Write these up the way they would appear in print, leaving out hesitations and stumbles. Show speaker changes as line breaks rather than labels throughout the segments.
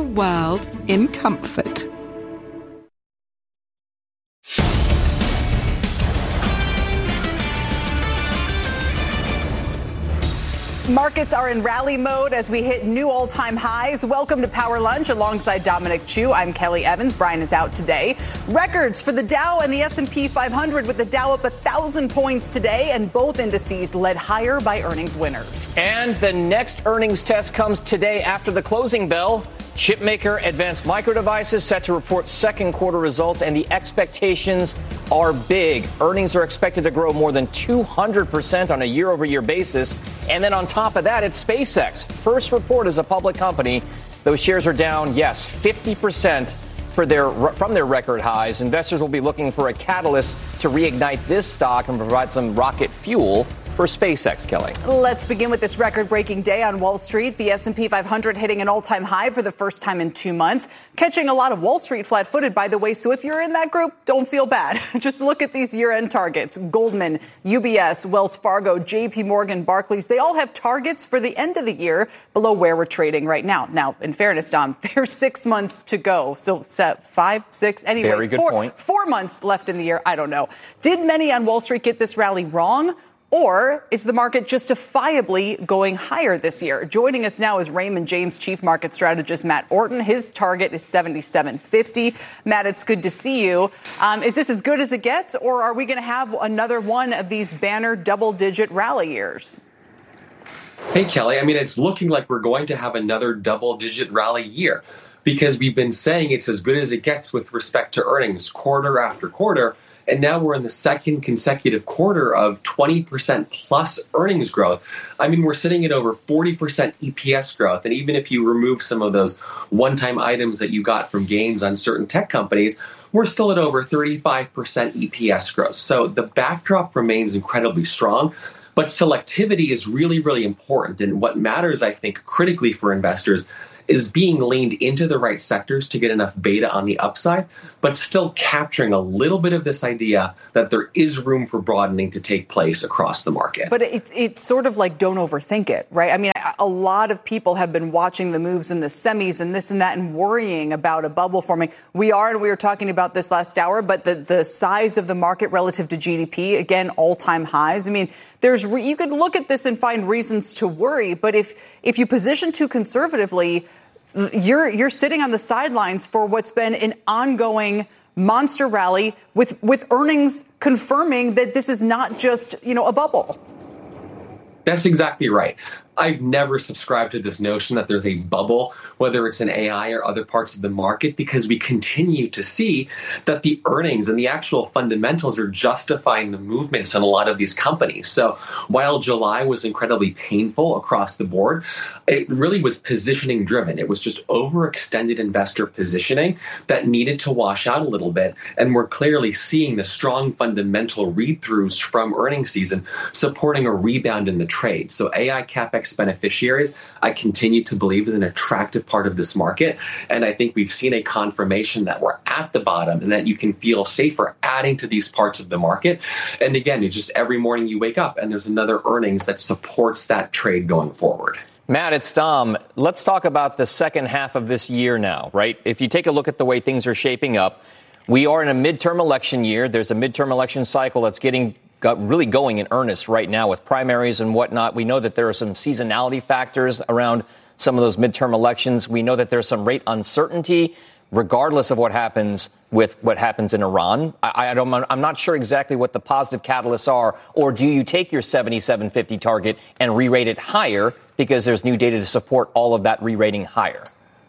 world in comfort.
Markets are in rally mode as we hit new all-time highs. Welcome to Power Lunch alongside Dominic Chu. I'm Kelly Evans. Brian is out today. Records for the Dow and the S&P 500, with the Dow up 1,000 points today, and both indices led higher by earnings winners.
And the next earnings test comes today after the closing bell. Chipmaker Advanced Micro Devices set to report second quarter results, and the expectations are big. Earnings are expected to grow more than 200% on a year-over-year basis. And then on top of that, it's SpaceX. First report as a public company. Those shares are down, 50% from their record highs. Investors will be looking for a catalyst to reignite this stock and provide some rocket fuel for SpaceX, Kelly.
Let's begin with this record-breaking day on Wall Street. The S&P 500 hitting an all-time high for the first time in 2 months, catching a lot of Wall Street flat-footed, by the way. So if you're in that group, don't feel bad. Just look at these year-end targets. Goldman, UBS, Wells Fargo, JP Morgan, Barclays, they all have targets for the end of the year below where we're trading right now. Now, in fairness, Dom, there's 6 months to go. So 5, 6, anyway.
Very good point.
4 months left in the year. I don't know. Did many on Wall Street get this rally wrong? Or is the market justifiably going higher this year? Joining us now is Raymond James Chief Market Strategist Matt Orton. His target is 77.50. Matt, it's good to see you. Is this as good as it gets, or are we going to have another one of these banner double-digit rally years?
Hey, Kelly. It's looking like we're going to have another double-digit rally year, because we've been saying it's as good as it gets with respect to earnings quarter after quarter. And now we're in the second consecutive quarter of 20% plus earnings growth. We're sitting at over 40% EPS growth. And even if you remove some of those one-time items that you got from gains on certain tech companies, we're still at over 35% EPS growth. So the backdrop remains incredibly strong. But selectivity is really, really important. And what matters, I think, critically for investors is being leaned into the right sectors to get enough beta on the upside, but still capturing a little bit of this idea that there is room for broadening to take place across the market.
But it's sort of like, don't overthink it, right? A lot of people have been watching the moves in the semis and this and that and worrying about a bubble forming. We were talking about this last hour, but the size of the market relative to GDP, again, all-time highs. You could look at this and find reasons to worry, but if you position too conservatively, you're sitting on the sidelines for what's been an ongoing monster rally with earnings confirming that this is not just, a bubble.
That's exactly right. I've never subscribed to this notion that there's a bubble, whether it's in AI or other parts of the market, because we continue to see that the earnings and the actual fundamentals are justifying the movements in a lot of these companies. So while July was incredibly painful across the board, it really was positioning driven. It was just overextended investor positioning that needed to wash out a little bit. And we're clearly seeing the strong fundamental read-throughs from earnings season supporting a rebound in the trade. So AI CapEx beneficiaries, I continue to believe, is an attractive part of this market. And I think we've seen a confirmation that we're at the bottom and that you can feel safer adding to these parts of the market. And again, it's just every morning you wake up and there's another earnings that supports that trade going forward.
Matt, it's Dom. Let's talk about the second half of this year now, right? If you take a look at the way things are shaping up, we are in a midterm election year. There's a midterm election cycle that's really going in earnest right now with primaries and whatnot. We know that there are some seasonality factors around some of those midterm elections. We know that there's some rate uncertainty, regardless of what happens in Iran. I'm not sure exactly what the positive catalysts are, or do you take your 77.50 target and re-rate it higher because there's new data to support all of that re-rating higher?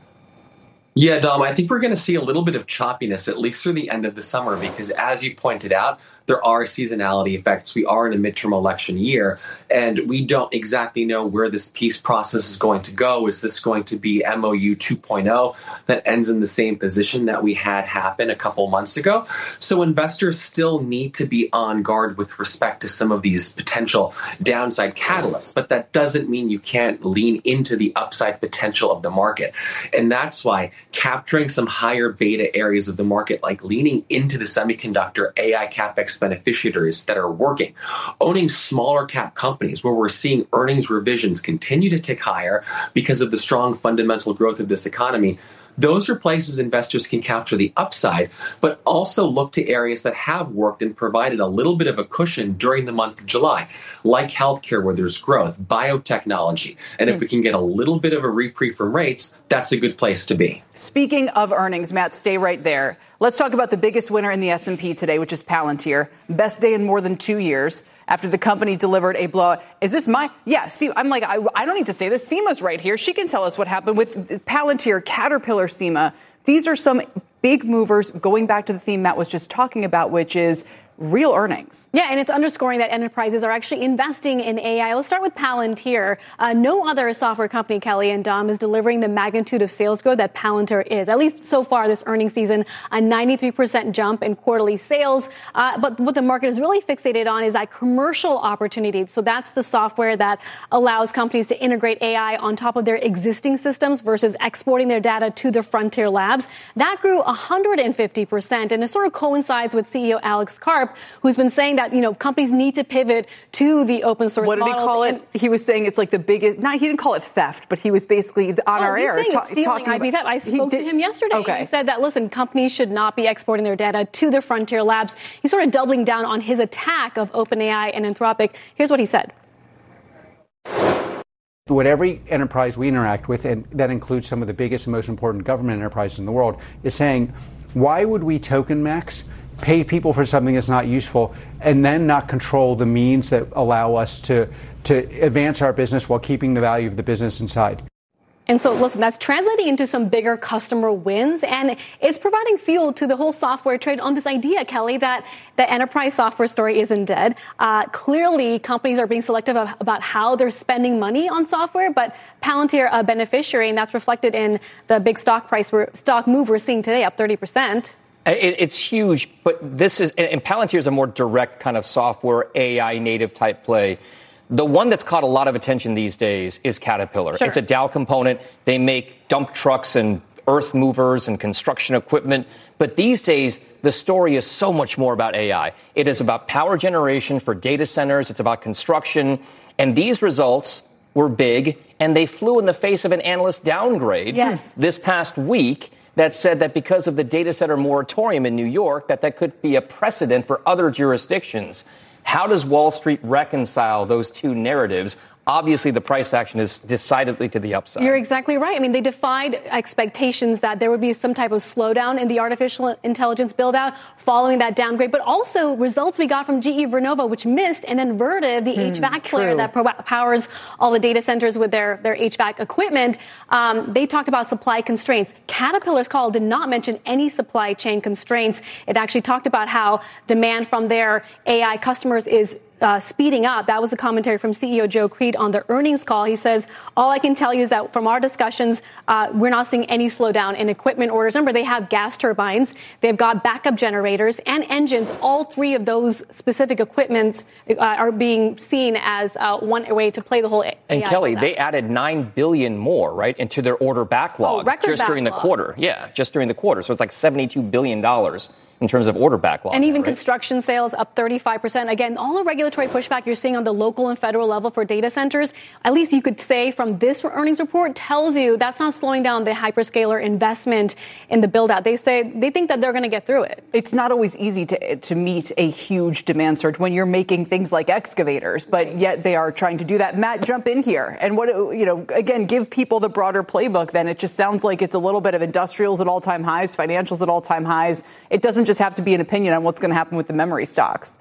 Yeah, Dom, I think we're going to see a little bit of choppiness, at least through the end of the summer, because as you pointed out, there are seasonality effects. We are in a midterm election year, and we don't exactly know where this peace process is going to go. Is this going to be MOU 2.0 that ends in the same position that we had happen a couple months ago? So investors still need to be on guard with respect to some of these potential downside catalysts, but that doesn't mean you can't lean into the upside potential of the market. And that's why capturing some higher beta areas of the market, like leaning into the semiconductor AI CapEx beneficiaries that are working, owning smaller cap companies where we're seeing earnings revisions continue to tick higher because of the strong fundamental growth of this economy. those are places investors can capture the upside, but also look to areas that have worked and provided a little bit of a cushion during the month of July, like healthcare where there's growth, biotechnology. And if we can get a little bit of a reprieve from rates, that's a good place to be.
Speaking of earnings, Matt, stay right there. Let's talk about the biggest winner in the S&P today, which is Palantir. Best day in more than 2 years after the company delivered a blowout. Is this my? Yeah, see, I'm like, I don't need to say this. Seema's right here. She can tell us what happened with Palantir, Caterpillar, Seema. These are some big movers going back to the theme Matt was just talking about, which is real earnings.
Yeah, and it's underscoring that enterprises are actually investing in AI. Let's start with Palantir. No other software company, Kelly and Dom, is delivering the magnitude of sales growth that Palantir is. At least so far this earnings season, a 93% jump in quarterly sales. But what the market is really fixated on is that commercial opportunity. So that's the software that allows companies to integrate AI on top of their existing systems versus exporting their data to the frontier labs. That grew 150%, and it sort of coincides with CEO Alex Karp, who's been saying that, companies need to pivot to the open source models.
What did he call it? He was saying it's like the biggest, he didn't call it theft, but he was basically on our air
talking about theft. I spoke to him yesterday. Okay. He said that, listen, companies should not be exporting their data to the frontier labs. He's sort of doubling down on his attack of OpenAI and Anthropic. Here's what he said.
What every enterprise we interact with, and that includes some of the biggest and most important government enterprises in the world, is saying, why would we token max, pay people for something that's not useful, and then not control the means that allow us to advance our business while keeping the value of the business inside?
And so, listen, that's translating into some bigger customer wins, and it's providing fuel to the whole software trade on this idea, Kelly, that the enterprise software story isn't dead. Clearly, companies are being selective about how they're spending money on software, but Palantir, a beneficiary, and that's reflected in the big stock move we're seeing today, up 30%.
It's huge, but and Palantir is a more direct kind of software AI native type play. The one that's caught a lot of attention these days is Caterpillar. Sure. It's a Dow component. They make dump trucks and earth movers and construction equipment. But these days, the story is so much more about AI. It is about power generation for data centers. It's about construction. And these results were big, and they flew in the face of an analyst downgrade this past week that said that because of the data center moratorium in New York, that could be a precedent for other jurisdictions. How does Wall Street reconcile those two narratives? Obviously, the price action is decidedly to the upside.
You're exactly right. I mean, they defied expectations that there would be some type of slowdown in the artificial intelligence build-out following that downgrade, but also results we got from GE Vernova, which missed, and then Vertiv, the HVAC player that powers all the data centers with their HVAC equipment. They talked about supply constraints. Caterpillar's call did not mention any supply chain constraints. It actually talked about how demand from their AI customers is speeding up. That was a commentary from CEO Joe Creed on the earnings call. He says, all I can tell you is that from our discussions, we're not seeing any slowdown in equipment orders. Remember, they have gas turbines, they've got backup generators and engines. All three of those specific equipments are being seen as one way to play the whole AI.
And Kelly, they added $9 billion more, right, into their order backlog during the quarter. Yeah, just during the quarter. So it's like $72 billion. In terms of order backlog.
And even construction sales up 35%. Again, all the regulatory pushback you're seeing on the local and federal level for data centers, at least you could say from this earnings report, tells you that's not slowing down the hyperscaler investment in the build out. They think that they're going to get through it.
It's not always easy to meet a huge demand surge when you're making things like excavators, but yet they are trying to do that. Matt, jump in here. And again, give people the broader playbook then. It just sounds like it's a little bit of industrials at all-time highs, financials at all-time highs. It doesn't just have to be an opinion on what's going to happen with the memory stocks.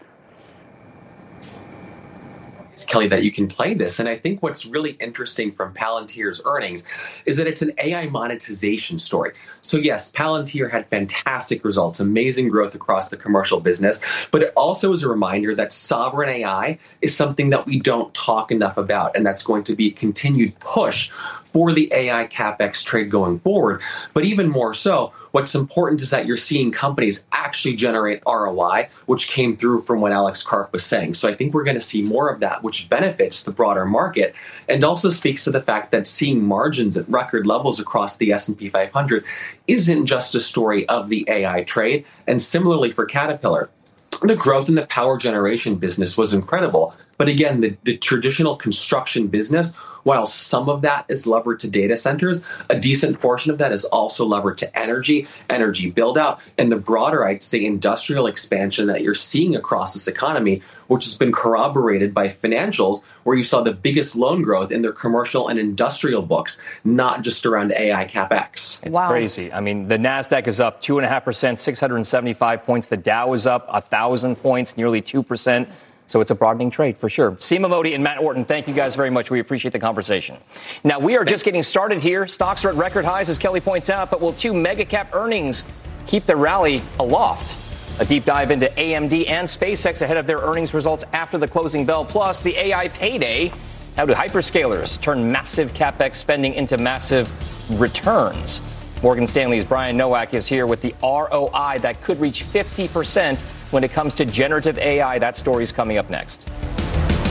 Kelly, that you can play this. And I think what's really interesting from Palantir's earnings is that it's an AI monetization story. So yes, Palantir had fantastic results, amazing growth across the commercial business, but it also is a reminder that sovereign AI is something that we don't talk enough about, and that's going to be a continued push for the AI CapEx trade going forward. But even more so, what's important is that you're seeing companies actually generate ROI, which came through from what Alex Karp was saying. So I think we're going to see more of that, which benefits the broader market and also speaks to the fact that seeing margins at record levels across the S&P 500 isn't just a story of the AI trade. And similarly for Caterpillar, the growth in the power generation business was incredible. But again, the traditional construction business while some of that is levered to data centers, a decent portion of that is also levered to energy build out, and the broader, I'd say, industrial expansion that you're seeing across this economy, which has been corroborated by financials, where you saw the biggest loan growth in their commercial and industrial books, not just around AI CapEx.
It's crazy. I mean, the NASDAQ is up 2.5%, 675 points. The Dow is up 1,000 points, nearly 2%. So it's a broadening trade for sure. Seema Modi and Matt Orton, thank you guys very much. We appreciate the conversation. Now, we are just getting started here. Stocks are at record highs, as Kelly points out, but will two mega cap earnings keep the rally aloft? A deep dive into AMD and SpaceX ahead of their earnings results after the closing bell, plus the AI payday. How do hyperscalers turn massive CapEx spending into massive returns? Morgan Stanley's Brian Nowak is here with the ROI that could reach 50% when it comes to generative AI. That story's coming up next.